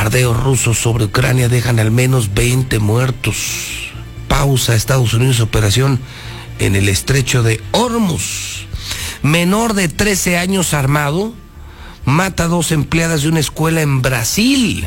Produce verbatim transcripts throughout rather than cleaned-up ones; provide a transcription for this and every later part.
Bombardeos rusos sobre Ucrania dejan al menos veinte muertos. Pausa Estados Unidos operación en el estrecho de Hormuz. Menor de trece años armado mata a dos empleadas de una escuela en Brasil.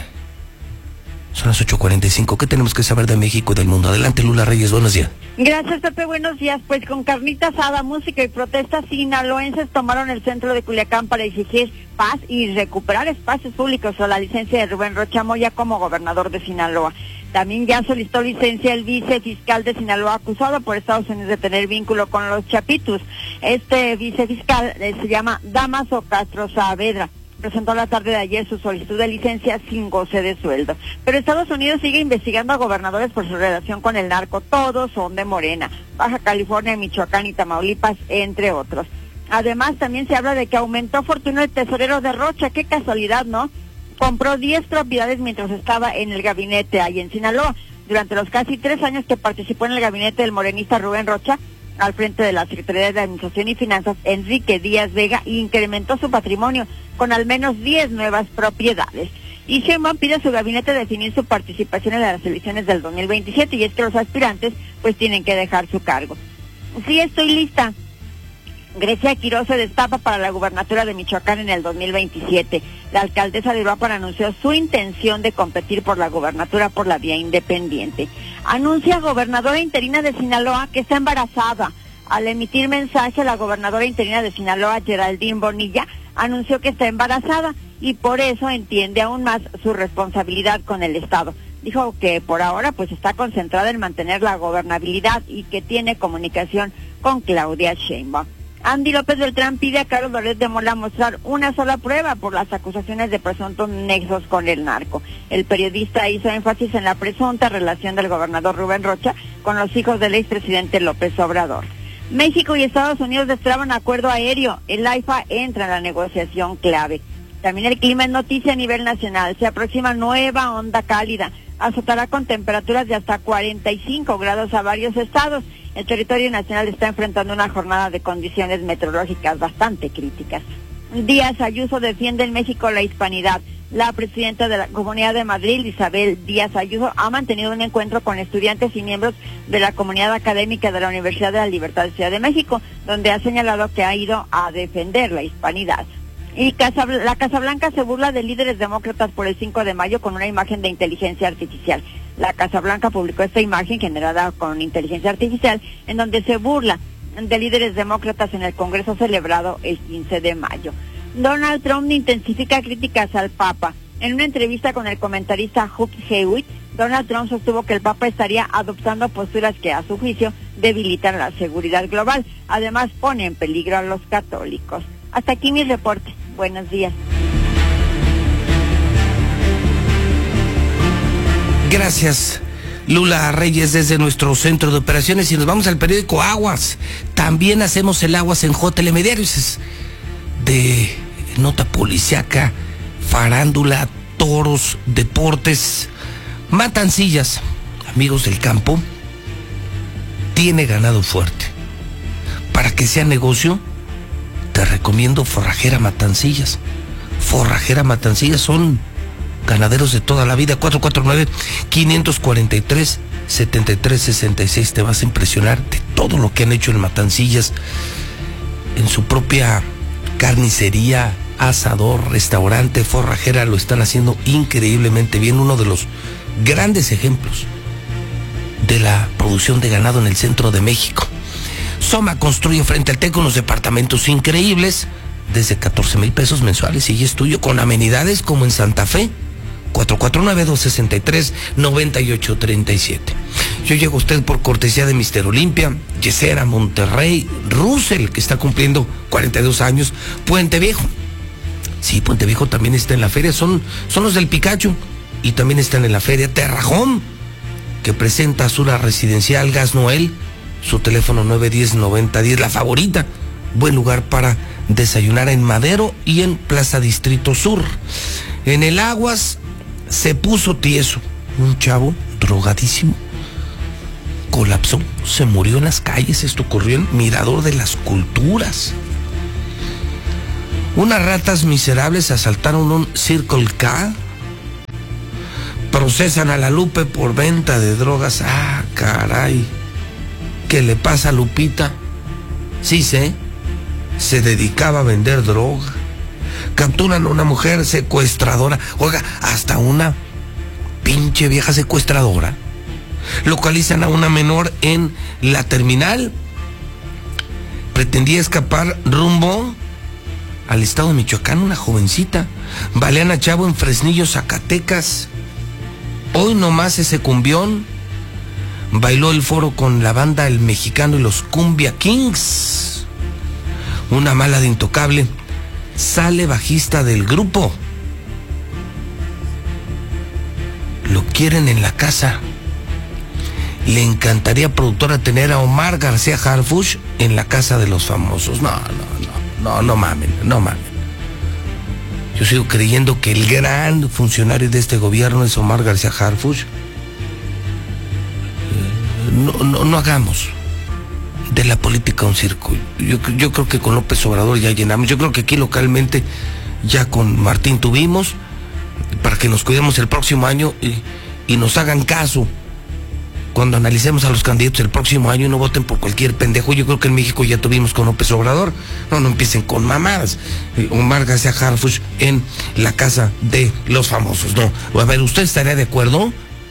Son las ocho cuarenta y cinco. ¿Qué tenemos que saber de México y del mundo? Adelante, Lula Reyes, buenos días. Gracias, Pepe, buenos días. Pues con carnita asada, música y protestas, sinaloenses tomaron el centro de Culiacán para exigir paz y recuperar espacios públicos a la licencia de Rubén Rocha Moya como gobernador de Sinaloa. También ya solicitó licencia el vicefiscal de Sinaloa, acusado por Estados Unidos de tener vínculo con los Chapitos. Este vicefiscal eh, se llama Damaso Castro Saavedra. Presentó la tarde de ayer su solicitud de licencia sin goce de sueldo. Pero Estados Unidos sigue investigando a gobernadores por su relación con el narco. Todos son de Morena, Baja California, Michoacán y Tamaulipas, entre otros. Además, también se habla de que aumentó fortuna el tesorero de Rocha. Qué casualidad, ¿no? Compró diez propiedades mientras estaba en el gabinete ahí en Sinaloa. Durante los casi tres años que participó en el gabinete del morenista Rubén Rocha, al frente de la Secretaría de Administración y Finanzas, Enrique Díaz Vega, incrementó su patrimonio con al menos diez nuevas propiedades. Y Sheinbaum pide a su gabinete definir su participación en las elecciones del dos mil veintisiete, y es que los aspirantes pues tienen que dejar su cargo. Sí, estoy lista. Grecia Quiroz se destapa para la gubernatura de Michoacán en el dos mil veintisiete. La alcaldesa de Uruapan anunció su intención de competir por la gubernatura por la vía independiente. Anuncia gobernadora interina de Sinaloa que está embarazada. Al emitir mensaje, la gobernadora interina de Sinaloa, Geraldine Bonilla, anunció que está embarazada y por eso entiende aún más su responsabilidad con el Estado. Dijo que por ahora pues está concentrada en mantener la gobernabilidad y que tiene comunicación con Claudia Sheinbaum. Andy López Beltrán pide a Carlos Loret de Mola mostrar una sola prueba por las acusaciones de presuntos nexos con el narco. El periodista hizo énfasis en la presunta relación del gobernador Rubén Rocha con los hijos del expresidente López Obrador. México y Estados Unidos destraban acuerdo aéreo. El AIFA entra en la negociación clave. También el clima es noticia a nivel nacional. Se aproxima nueva onda cálida. Azotará con temperaturas de hasta cuarenta y cinco grados a varios estados. El territorio nacional está enfrentando una jornada de condiciones meteorológicas bastante críticas. Díaz Ayuso defiende en México la hispanidad. La presidenta de la Comunidad de Madrid, Isabel Díaz Ayuso, ha mantenido un encuentro con estudiantes y miembros de la comunidad académica de la Universidad de la Libertad de Ciudad de México, donde ha señalado que ha ido a defender la hispanidad. Y Casa, la Casa Blanca se burla de líderes demócratas por el cinco de mayo con una imagen de inteligencia artificial. La Casa Blanca publicó esta imagen generada con inteligencia artificial en donde se burla de líderes demócratas en el Congreso celebrado el quince de mayo. Donald Trump intensifica críticas al Papa. En una entrevista con el comentarista Hugh Hewitt, Donald Trump sostuvo que el Papa estaría adoptando posturas que, a su juicio, debilitan la seguridad global. Además, pone en peligro a los católicos. Hasta aquí mi reporte. Buenos días. Gracias, Lula Reyes, desde nuestro centro de operaciones. Y nos vamos al periódico Aguas. También hacemos el Aguas en J L Mediarios. Es de nota policiaca, farándula, toros, deportes, Matancillas, amigos del campo, tiene ganado fuerte. Para que sea negocio, te recomiendo Forrajera Matancillas. Forrajera Matancillas son ganaderos de toda la vida. Cuatro cuatro nueve, cinco cuatro tres, siete tres seis seis. Te vas a impresionar de todo lo que han hecho en Matancillas, en su propia carnicería, asador, restaurante, forrajera. Lo están haciendo increíblemente bien. Uno de los grandes ejemplos de la producción de ganado en el centro de México. Soma construye frente al Teco unos departamentos increíbles desde catorce mil pesos mensuales y es tuyo, con amenidades como en Santa Fe. Cuatro cuatro nueve, dos seis tres, nueve ocho tres siete. Yo llego a usted por cortesía de Mister Olimpia, Yesera, Monterrey, Russell, que está cumpliendo cuarenta y dos años, Puente Viejo. Sí, Puente Viejo también está en la feria, son, son los del Pikachu, y también están en la feria Terrajón, que presenta Azura Residencial, Gas Noel, su teléfono nueve uno cero, nueve cero uno cero, la favorita. Buen lugar para desayunar en Madero y en Plaza Distrito Sur. En el Aguas se puso tieso. Un chavo drogadísimo colapsó, se murió en las calles. Esto ocurrió en Mirador de las Culturas. Unas ratas miserables asaltaron un Circle K Procesan a la Lupe por venta de drogas. Ah, caray. ¿Qué le pasa a Lupita? Sí sé, se dedicaba a vender droga. Capturan a una mujer secuestradora. Oiga, hasta una pinche vieja secuestradora. Localizan a una menor en la terminal. Pretendía escapar rumbo al estado de Michoacán, una jovencita. Balean a chavo en Fresnillo, Zacatecas. Hoy nomás ese cumbión bailó el foro con la banda El Mexicano y los Cumbia Kings. Una mala de Intocable. Sale bajista del grupo. Lo quieren en la casa. Le encantaría, productora, tener a Omar García Harfuch en la casa de los famosos. No, no, no, no, no mamen, no mamen. Yo sigo creyendo que el gran funcionario de este gobierno es Omar García Harfuch. No, no, no hagamos de la política un circo. Yo, yo creo que con López Obrador ya llenamos. Yo creo que aquí localmente ya con Martín tuvimos, para que nos cuidemos el próximo año y, y nos hagan caso cuando analicemos a los candidatos el próximo año y no voten por cualquier pendejo. Yo creo que en México ya tuvimos con López Obrador. No, no empiecen con mamadas. Omar García Harfuch en la casa de los famosos. No, a ver, ¿usted estaría de acuerdo?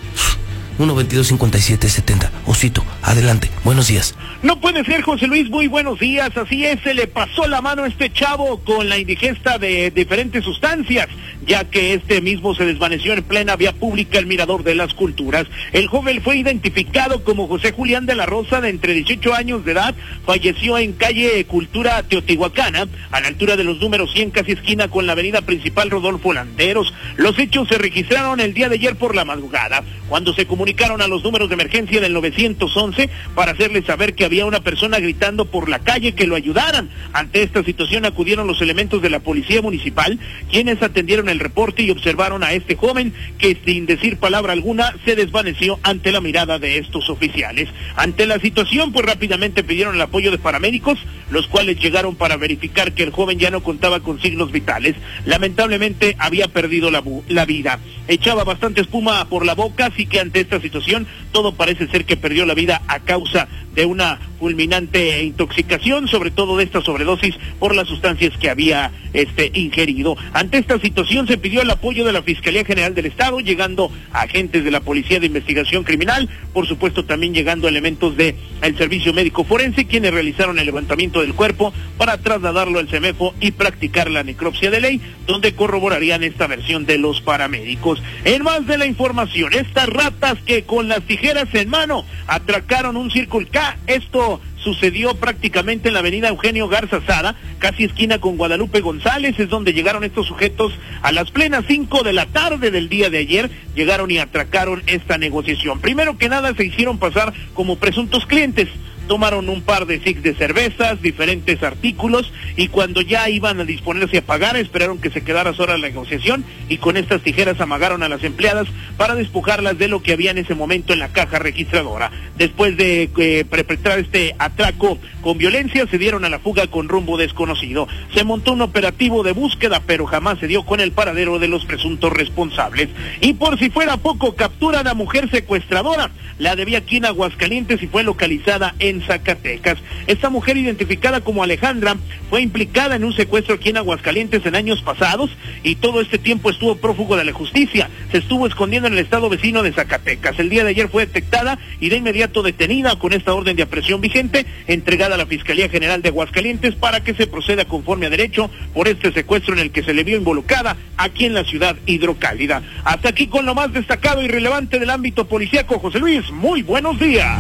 uno veintidós cincuenta y siete setenta. Osito, adelante, buenos días. No puede ser, José Luis, muy buenos días. Así es, se le pasó la mano a este chavo con la indigesta de diferentes sustancias, ya que este mismo se desvaneció en plena vía pública, el Mirador de las Culturas. El joven fue identificado como José Julián de la Rosa, de entre dieciocho años de edad. Falleció en calle Cultura Teotihuacana, a la altura de los números cien, casi esquina con la avenida principal Rodolfo Landeros. Los hechos se registraron el día de ayer por la madrugada, cuando se comunicaron a los números de emergencia del nueve once para hacerles saber que había una persona gritando por la calle que lo ayudaran. Ante esta situación acudieron los elementos de la policía municipal, quienes atendieron el reporte y observaron a este joven que, sin decir palabra alguna, se desvaneció ante la mirada de estos oficiales. Ante la situación, pues rápidamente pidieron el apoyo de paramédicos, los cuales llegaron para verificar que el joven ya no contaba con signos vitales. Lamentablemente había perdido la, la vida. Echaba bastante espuma por la boca, así que ante esta situación todo parece ser que perdió la vida a causa de una fulminante intoxicación, sobre todo de esta sobredosis por las sustancias que había este ingerido. Ante esta situación se pidió el apoyo de la Fiscalía General del Estado, llegando agentes de la Policía de Investigación Criminal, por supuesto también llegando elementos de el Servicio Médico Forense, quienes realizaron el levantamiento del cuerpo para trasladarlo al CEMEFO y practicar la necropsia de ley, donde corroborarían esta versión de los paramédicos. En más de la información, estas ratas que con las tijeras en mano atracaron un Circle K, esto sucedió prácticamente en la avenida Eugenio Garza Sada, casi esquina con Guadalupe González, es donde llegaron estos sujetos a las plenas cinco de la tarde del día de ayer, llegaron y atracaron esta negociación. Primero que nada se hicieron pasar como presuntos clientes, tomaron un par de six de cervezas, diferentes artículos, y cuando ya iban a disponerse a pagar, esperaron que se quedara sola la negociación, y con estas tijeras amagaron a las empleadas para despojarlas de lo que había en ese momento en la caja registradora. Después de eh, perpetrar este atraco con violencia, se dieron a la fuga con rumbo desconocido. Se montó un operativo de búsqueda, pero jamás se dio con el paradero de los presuntos responsables. Y por si fuera poco, capturan a mujer secuestradora, la debía aquí en Aguascalientes y fue localizada en Zacatecas. Esta mujer, identificada como Alejandra, fue implicada en un secuestro aquí en Aguascalientes en años pasados y todo este tiempo estuvo prófugo de la justicia. Se estuvo escondiendo en el estado vecino de Zacatecas. El día de ayer fue detectada y de inmediato detenida con esta orden de aprehensión vigente, entregada a la Fiscalía General de Aguascalientes para que se proceda conforme a derecho por este secuestro en el que se le vio involucrada aquí en la ciudad hidrocálida. Hasta aquí con lo más destacado y relevante del ámbito policíaco. José Luis, muy buenos días.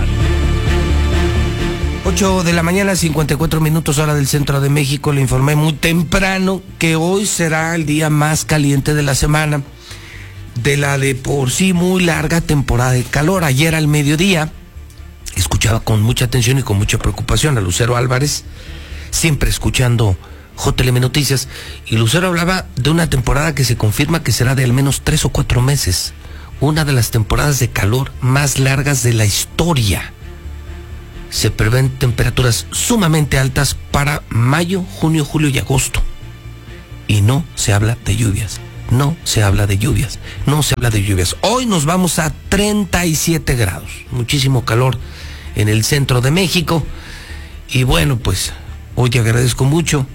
ocho de la mañana, cincuenta y cuatro minutos, hora del centro de México. Le informé muy temprano que hoy será el día más caliente de la semana, de la de por sí muy larga temporada de calor. Ayer al mediodía escuchaba con mucha atención y con mucha preocupación a Lucero Álvarez, siempre escuchando J L M Noticias, y Lucero hablaba de una temporada que se confirma que será de al menos tres o cuatro meses, una de las temporadas de calor más largas de la historia. Se prevén temperaturas sumamente altas para mayo, junio, julio y agosto. Y no se habla de lluvias. no se habla de lluvias, no se habla de lluvias. Hoy nos vamos a treinta y siete grados, muchísimo calor en el centro de México. Y bueno, pues hoy agradezco mucho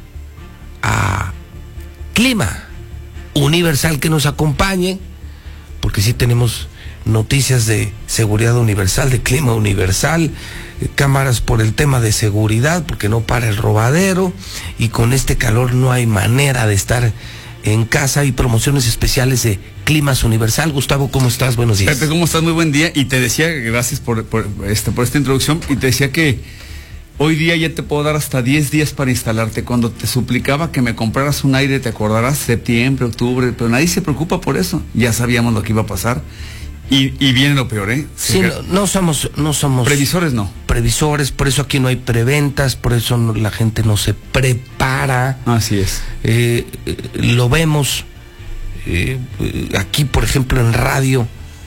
a Clima Universal que nos acompañe, porque sí tenemos noticias de seguridad universal, de Clima Universal, cámaras por el tema de seguridad, porque no para el robadero, y con este calor no hay manera de estar en casa. Y promociones especiales de Climas Universal. Gustavo, ¿cómo estás? Buenos días. Pepe, ¿cómo estás? Muy buen día. Y te decía, gracias por, por, este, por esta introducción, y te decía que hoy día ya te puedo dar hasta diez días para instalarte. Cuando te suplicaba que me compraras un aire, te acordarás, septiembre, octubre, pero nadie se preocupa por eso. Ya sabíamos lo que iba a pasar. Y, y viene lo peor, ¿eh? Sí, no, no somos, no somos previsores, no. Previsores, por eso aquí no hay preventas, por eso no, la gente no se prepara. Así es. Eh, eh, lo vemos eh, aquí, por ejemplo, en radio,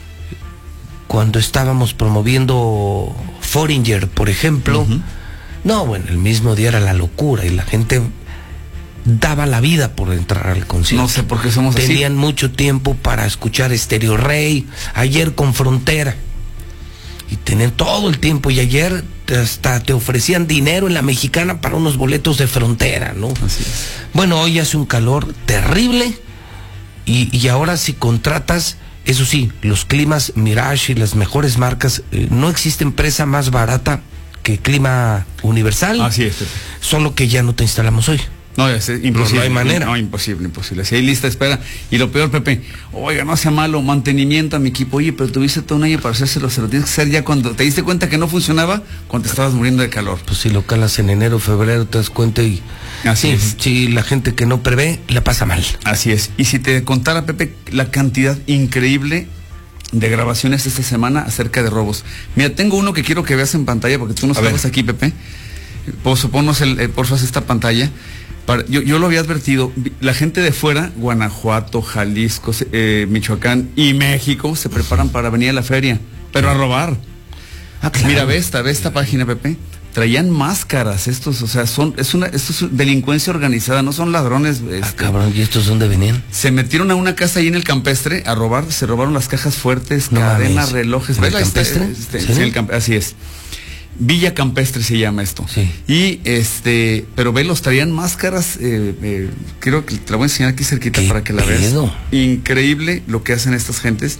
cuando estábamos promoviendo Foreigner, por ejemplo. Uh-huh. No, bueno, el mismo día era la locura y la gente daba la vida por entrar al concierto. No sé por qué somos así. Tenían así. mucho tiempo para escuchar Estéreo Rey, ayer con Frontera. Y tenían todo el tiempo, y ayer hasta te ofrecían dinero en la Mexicana para unos boletos de Frontera, ¿no? Así es. Bueno, hoy hace un calor terrible, y, y ahora si contratas, eso sí, los climas Mirage y las mejores marcas, eh, no existe empresa más barata que Clima Universal. Así es. Solo que ya no te instalamos hoy. No, es imposible. No, no hay manera. No, imposible, imposible. Si hay lista de espera. Y lo peor, Pepe, oiga, no sea malo, mantenimiento a mi equipo. Oye, pero tuviste todo un año para hacérselo, se lo tienes que hacer ya cuando te diste cuenta que no funcionaba, cuando te estabas muriendo de calor. Pues si lo calas en enero, febrero, te das cuenta y... Así sí, es. Sí, la gente que no prevé, la pasa mal. Así es. Y si te contara, Pepe, la cantidad increíble de grabaciones esta semana acerca de robos. Mira, tengo uno que quiero que veas en pantalla, porque tú no estabas aquí, Pepe. Por suponos el, el porfa, esta pantalla. Para, yo, yo lo había advertido, la gente de fuera, Guanajuato, Jalisco, eh, Michoacán y México, se preparan para venir a la feria, pero a robar. Ah, claro. Mira, ve esta, ve esta página, Pepe. Traían máscaras estos, o sea, son, es una, esto es delincuencia organizada, no son ladrones. Ah, este, cabrón, ¿y estos dónde venían? Se metieron a una casa ahí en el Campestre a robar, se robaron las cajas fuertes, no cadenas, mames. Relojes. ¿En el Campestre? Este, este, sí, el camp así es. Villa Campestre se llama esto. Sí. Y este, pero ve, los traían máscaras, eh, eh, creo que te la voy a enseñar aquí cerquita para que la veas. Increíble lo que hacen estas gentes.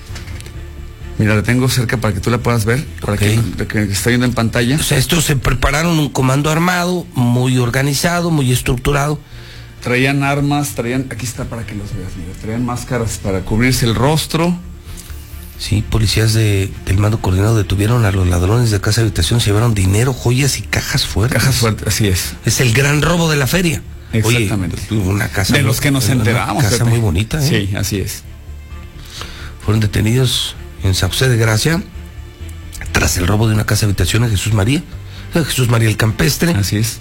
Mira, la tengo cerca para que tú la puedas ver, para okay. que, que está viendo en pantalla. O sea, estos se prepararon un comando armado, muy organizado, muy estructurado. Traían armas, traían, aquí está para que los veas, mira, traían máscaras para cubrirse el rostro. Sí, policías de, del mando coordinado detuvieron a los ladrones de casa habitación, se llevaron dinero, joyas y cajas fuertes. Cajas fuertes, así es. Es el gran robo de la feria. Exactamente. Oye, una casa de los que nos enteramos. Una casa Pepe. muy bonita, ¿eh? Sí, así es. Fueron detenidos en San José de Gracia tras el robo de una casa habitación en Jesús María, Jesús María el Campestre. Así es.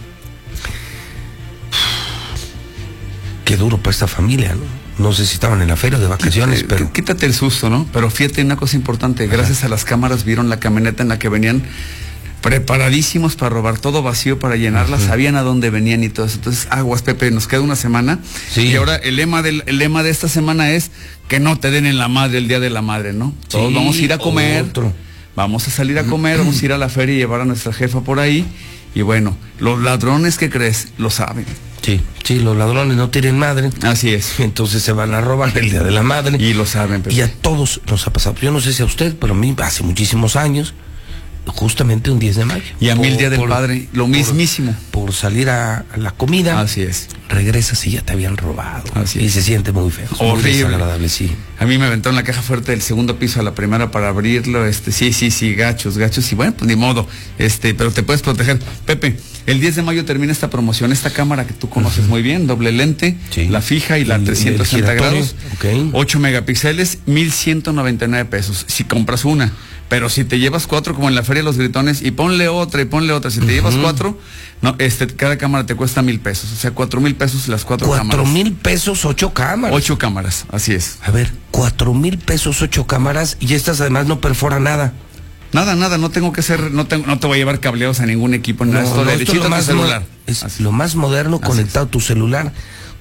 Qué duro para esta familia, ¿no? No sé si estaban en la feria de vacaciones, quítate, pero... Quítate el susto, ¿no? Pero fíjate una cosa importante. Gracias Ajá. a las cámaras vieron la camioneta en la que venían preparadísimos para robar, todo vacío para llenarla, Ajá. sabían a dónde venían y todo eso. Entonces, aguas, Pepe, nos queda una semana. Sí. Y ahora el lema, del, el lema de esta semana es que no te den en la madre el Día de la Madre, ¿no? Todos sí, vamos a ir a comer, otro. vamos a salir a comer, vamos a ir a la feria y llevar a nuestra jefa por ahí. Y bueno, los ladrones, ¿qué crees? Lo saben. Sí, sí, los ladrones no tienen madre. Así es. Entonces se van a robar el Día de la Madre. Y lo saben, Pepe. Y a todos nos ha pasado. Yo no sé si a usted, pero a mí hace muchísimos años, justamente un diez de mayo. Y a mí el Día del Padre, lo mismísimo. Por, por salir a, a la comida. Así es. Regresas y ya te habían robado. Así y es. se siente muy feo. Horrible. Muy desagradable, sí. A mí me aventaron la caja fuerte del segundo piso a la primera para abrirlo. Este, sí, sí, sí, gachos, gachos. Y bueno, pues ni modo. Este, pero te puedes proteger. Pepe, el diez de mayo termina esta promoción, esta cámara que tú conoces uh-huh. muy bien, doble lente, sí. la fija y la y, trescientos sesenta grados, okay. ocho megapíxeles, mil ciento noventa y nueve pesos. Si compras una. Pero si te llevas cuatro, como en la Feria de los Gritones, y ponle otra, y ponle otra, si te uh-huh. llevas cuatro, no, este, cada cámara te cuesta mil pesos, o sea, cuatro mil pesos las cuatro cámaras. Cuatro mil pesos, ocho cámaras. Ocho cámaras, así es. A ver, cuatro mil pesos, ocho cámaras, y estas además no perforan nada. Nada, nada, no tengo que ser, no tengo, no te voy a llevar cableados a ningún equipo, no, nada, esto no, derechito esto en tu celular. Es así. Lo más moderno, así conectado a tu celular.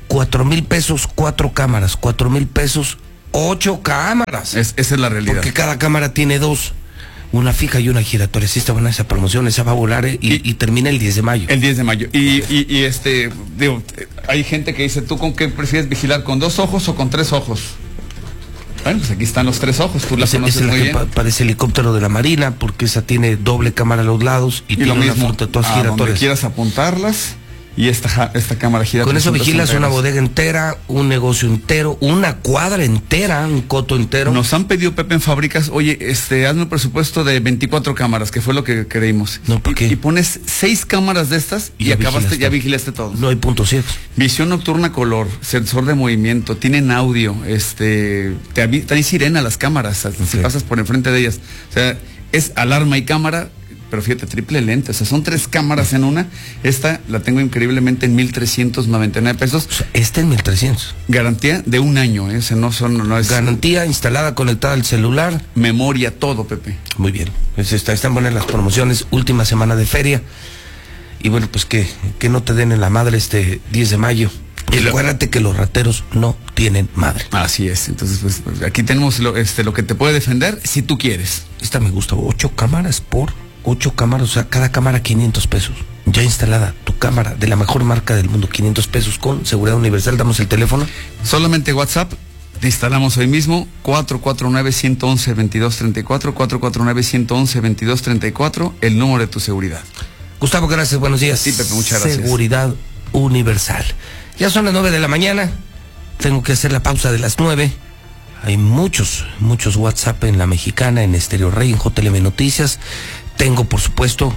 Cuatro mil pesos, cuatro cámaras. Cuatro mil pesos, ocho cámaras. Es, esa es la realidad. Porque cada cámara tiene dos. Una fija y una giratoria. Sí está buena esa promoción, esa va a volar eh, y, y, y termina el diez de mayo. El diez de mayo. Y, y, y este, digo, hay gente que dice, ¿tú con qué prefieres vigilar? ¿Con dos ojos o con tres ojos? Bueno, pues aquí están los tres ojos, tú la Ese, conoces esa es muy la que bien. pa parece helicóptero de la Marina, porque esa tiene doble cámara a los lados y, Y tiene lo mismo, una frente, todas a donde giratorias. quieras apuntarlas. Y esta, esta cámara gira. Con eso vigilas una enteras. bodega entera, un negocio entero, una cuadra entera, un coto entero. Nos han pedido, Pepe, en fábricas, oye, este, hazme un presupuesto de veinticuatro cámaras, que fue lo que creímos. No, ¿por qué? Y, y pones seis cámaras de estas y, Y ya acabaste, vigilaste. ya vigilaste todo. No hay puntos ciegos. Visión nocturna color, sensor de movimiento, tienen audio, este, te avi- trae sirena las cámaras, Okay. si pasas por enfrente de ellas. O sea, es alarma y cámara. Pero fíjate, triple lente, o sea, son tres cámaras en una. Esta la tengo increíblemente en mil trescientos noventa y nueve pesos. O sea, esta en mil trescientos. Garantía de un año, ¿eh? O sea, no, son, no es... Garantía instalada, conectada al celular. Memoria, todo, Pepe. Muy bien. Pues está, están buenas las promociones. Última semana de feria. Y bueno, pues que, que no te den en la madre este diez de mayo. Y lo- acuérdate que los rateros no tienen madre. Así es, entonces pues, pues, aquí tenemos lo, este, lo que te puede defender si tú quieres. Esta me gusta. Ocho cámaras por ocho cámaras. O sea, cada cámara quinientos pesos. Ya instalada tu cámara de la mejor marca del mundo. quinientos pesos con seguridad universal. Damos el teléfono. Solamente WhatsApp, te instalamos hoy mismo, cuatro cuatro nueve, uno uno uno, veintidós treinta y cuatro, cuatro cuatro nueve, uno uno uno, veintidós treinta y cuatro, el número de tu seguridad. Gustavo, gracias. Buenos días. Sí, Pepe, muchas gracias. Seguridad universal. Ya son las nueve de la mañana. Tengo que hacer la pausa de las nueve. Hay muchos, muchos WhatsApp en La Mexicana, en Estéreo Rey, en J L M Noticias. Tengo, por supuesto,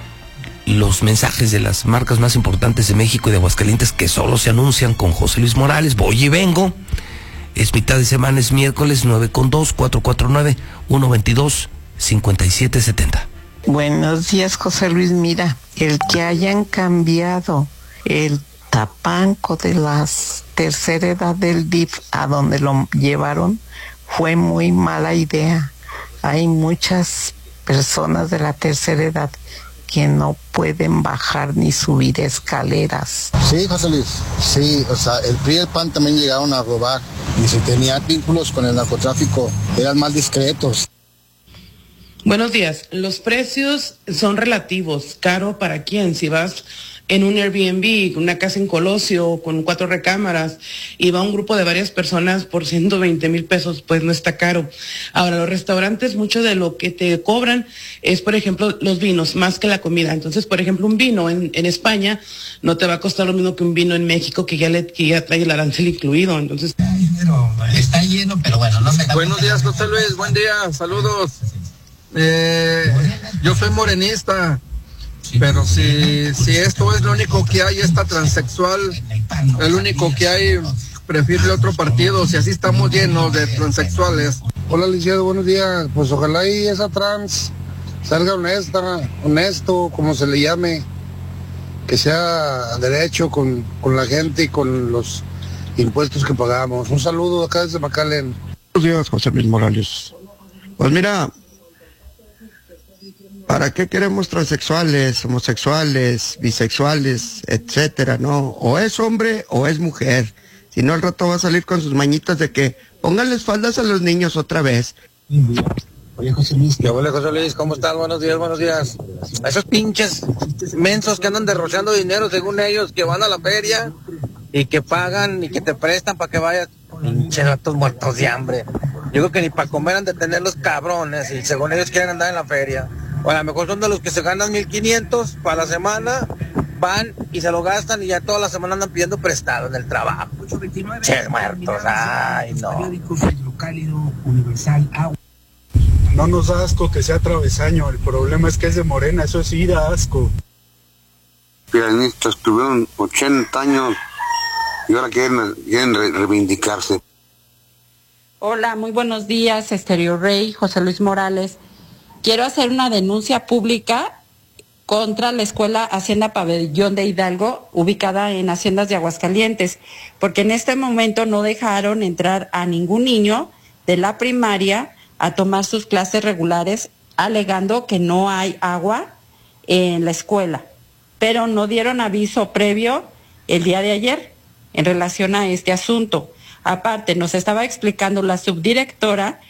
los mensajes de las marcas más importantes de México y de Aguascalientes que solo se anuncian con José Luis Morales. Voy y vengo. Es mitad de semana, es miércoles, nueve con dos, cuatro cuatro nueve, uno veintidós, cincuenta y siete setenta. Buenos días, José Luis. Mira, el que hayan cambiado el tapanco de la tercera edad del D I F a donde lo llevaron fue muy mala idea. Hay muchas personas de la tercera edad que no pueden bajar ni subir escaleras. Sí, José Luis, sí, o sea, el P R I y el P A N también llegaron a robar y si tenían vínculos con el narcotráfico eran más discretos. Buenos días. Los precios son relativos. ¿Caro para quién? Si vas en un Airbnb, una casa en Colosio, con cuatro recámaras, y va un grupo de varias personas por ciento veinte mil pesos, pues no está caro. Ahora, los restaurantes, mucho de lo que te cobran es, por ejemplo, los vinos, más que la comida. Entonces, por ejemplo, un vino en, en España no te va a costar lo mismo que un vino en México, que ya, le, que ya trae el arancel incluido. Entonces... Está lleno, pero bueno, no me... Buenos días, José Luis, buen día, saludos. Eh, yo soy morenista, pero si, si esto es lo único que hay, esta transexual, el único que hay, prefiero el otro partido, si así estamos llenos de transexuales. Hola, licenciado, buenos días. Pues ojalá y esa trans salga honesta, honesto, como se le llame, que sea derecho con, con la gente y con los impuestos que pagamos. Un saludo acá desde McAllen. Buenos días, José Luis Morales. Pues mira, ¿para qué queremos transexuales, homosexuales, bisexuales, etcétera, no? O es hombre o es mujer. Si no, al rato va a salir con sus mañitas de que pónganles faldas a los niños otra vez. Oye, José Luis. ¿Qué hola, José Luis? ¿Cómo estás? Buenos días, buenos días. A esos pinches mensos que andan derrochando dinero, según ellos, que van a la feria y que pagan y que te prestan para que vayas. Pinches ratos muertos de hambre. Yo creo que ni para comer han de tener los cabrones y según ellos quieren andar en la feria. O a lo mejor son de los que se ganan mil quinientos para la semana, van y se lo gastan y ya toda la semana andan pidiendo prestado en el trabajo. Che, muertos, ay, no. No nos da asco que sea travesaño, el problema es que es de Morena, eso sí da asco. Pianistas tuvieron ochenta años y ahora quieren, quieren re- reivindicarse. Hola, muy buenos días, Estéreo Rey, José Luis Morales. Quiero hacer una denuncia pública contra la Escuela Hacienda Pabellón de Hidalgo, ubicada en Haciendas de Aguascalientes, porque en este momento no dejaron entrar a ningún niño de la primaria a tomar sus clases regulares, alegando que no hay agua en la escuela, pero no dieron aviso previo el día de ayer. en relación a este asunto. Aparte, nos estaba explicando la subdirectora